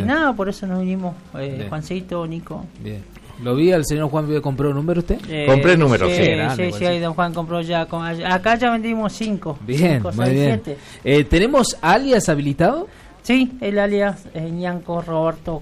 nada, por eso nos vinimos, Juancito, Nico. Bien. ¿Lo vi al señor Juan? ¿Compró un número usted? Compré números, sí, ahí don Juan compró ya. Acá ya vendimos 5. Bien, 5, muy 6, bien. 7. ¿Tenemos alias habilitado? Sí, el alias Ñanco Roberto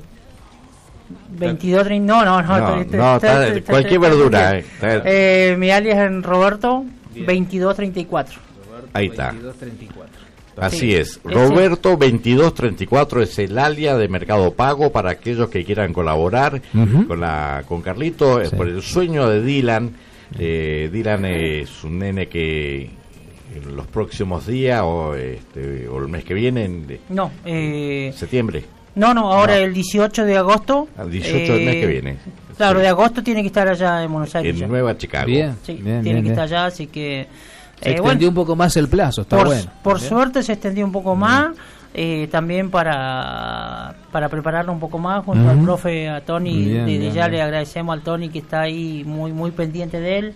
22, no, cualquier verdura. Mi alias es Roberto 2234. Ahí está. 2234. Así Sí, es. Roberto 2234 es el alias de Mercado Pago para aquellos que quieran colaborar con Carlito, por el sueño de Dylan. Dylan es un nene que en los próximos días o el mes que viene, septiembre. Ahora el 18 de agosto. Al 18 del mes que viene. Claro, de agosto tiene que estar allá en Buenos Aires. En Nueva Chicago. Bien, sí, bien, tiene que bien. estar allá, así que... Se extendió un poco más el plazo, está bueno. Por suerte se extendió un poco más, también para prepararlo un poco más junto al profe, a Tony. Desde ya le agradecemos al Tony que está ahí muy muy pendiente de él.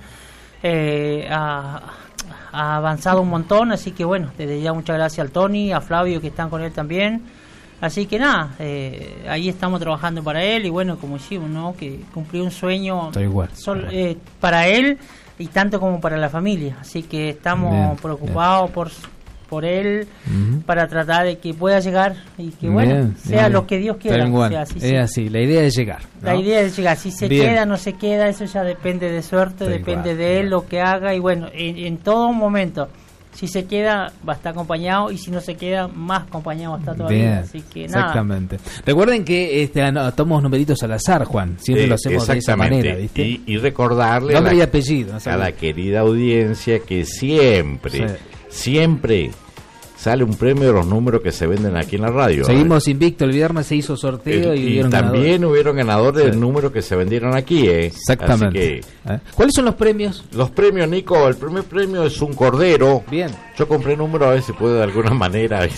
Ha avanzado un montón, así que bueno, desde ya muchas gracias al Tony, a Flavio que están con él también. Así que nada, ahí estamos trabajando para él y bueno, como hicimos, ¿no? Que cumplió un sueño para él y tanto como para la familia. Así que estamos preocupados por él, para tratar de que pueda llegar y que sea lo que Dios quiera. Así, la idea es llegar, ¿no? La idea es llegar, si se queda, no se queda, eso ya depende de suerte, depende de él, lo que haga y bueno, en todo momento. Si se queda, va a estar acompañado, y si no se queda, más acompañado va a estar todavía. Bien, así que nada. Exactamente. Recuerden que anotamos numeritos al azar, Juan. Siempre lo hacemos de esa manera, ¿viste? Y recordarle nombre y apellido, a la querida audiencia que siempre sale un premio de los números que se venden aquí en la radio. Seguimos invicto, el viernes se hizo sorteo y también hubieron ganadores del número que se vendieron aquí. Exactamente. ¿Cuáles son los premios? Los premios, Nico, el primer premio es un cordero. Bien. Yo compré el número a ver si puedo de alguna manera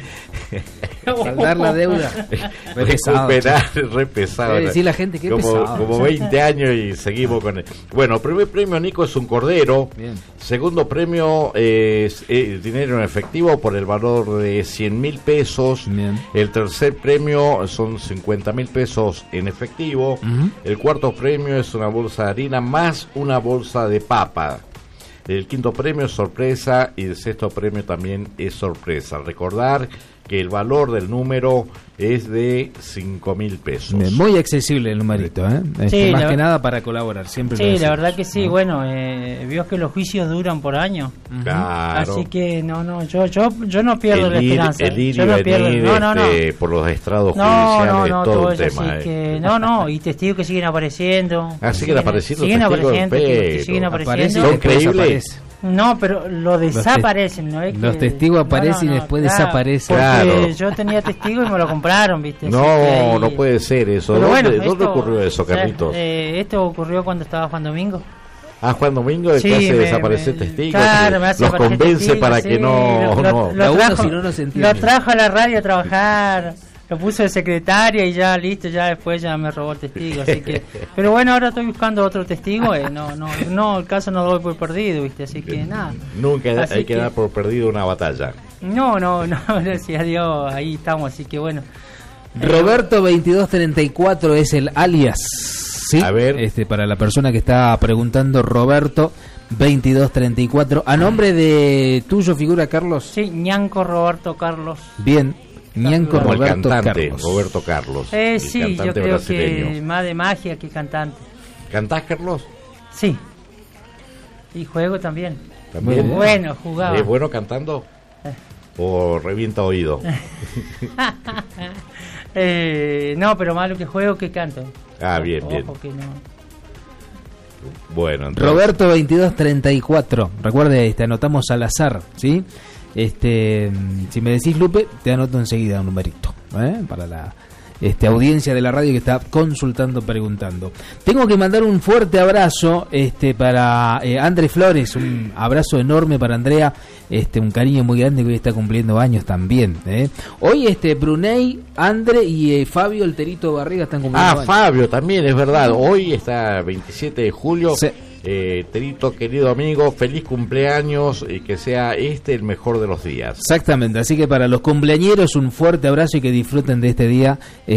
saldar la deuda. Recuperar, re pesado. Decir la gente que pesado. Como 20 años y seguimos con él. Bueno, el primer premio, Nico, es un cordero. Bien. Segundo premio es dinero en efectivo por el valor de 100.000 pesos. Bien. El tercer premio son 50.000 pesos en efectivo. El cuarto premio es una bolsa de harina más una bolsa de papa. El quinto premio es sorpresa y el sexto premio también es sorpresa. Recordar que el valor del número es de 5.000 pesos. Muy accesible el numerito, Sí, más que nada para colaborar, siempre. Sí, la verdad que sí, bueno, vio que los juicios duran por año. Claro. Así que yo no pierdo la esperanza. Yo no pierdo, por los estrados judiciales, todo el tema. Así que, y testigos que siguen apareciendo. Siguen apareciendo. Siguen apareciendo. Son creíbles. No, pero lo desaparecen, ¿no? Los testigos aparecen y después desaparecen. Porque yo tenía testigos y me lo compraron, ¿viste? No puede ser eso. ¿Dónde ocurrió eso, Carlitos? Esto ocurrió cuando estaba Juan Domingo. Juan Domingo es que hace desaparecer testigos. Claro, me hace los convence para que lo trajo a la radio a trabajar. Lo puso de secretaria y ya listo, ya después ya me robó el testigo, así que... Pero bueno, ahora estoy buscando otro testigo, el caso no lo doy por perdido, ¿viste? Así que nada. Nunca hay que dar por perdido una batalla. No, gracias a Dios, ahí estamos, así que bueno. Roberto 2234 es el alias, ¿sí? A ver. Para la persona que está preguntando, Roberto 2234. ¿A nombre de tuyo figura, Carlos? Sí, Ñanco Roberto Carlos. Bien. Ñanco como Roberto el cantante, Carlos. Roberto Carlos. Sí, yo creo brasileño. Que más de magia que cantante. ¿Cantás, Carlos? Sí. Y juego también. ¿También? Muy bueno, jugaba. ¿Es bueno cantando? ¿O revienta oído? No, pero más lo que juego que canto. Bien. Que no. Bueno, entonces... Roberto 2234. Recuerde, anotamos al azar, ¿sí? Si me decís Lupe, te anoto enseguida un numerito, para la audiencia de la radio que está consultando, preguntando. Tengo que mandar un fuerte abrazo para André Flores, un abrazo enorme para Andrea, un cariño muy grande, que hoy está cumpliendo años también. Hoy Brunei, André y Fabio el Terito Barriga están cumpliendo años. Fabio también, es verdad. Hoy está 27 de julio. Sí. Terito, querido amigo, feliz cumpleaños y que sea el mejor de los días. Exactamente, así que para los cumpleañeros un fuerte abrazo y que disfruten de este día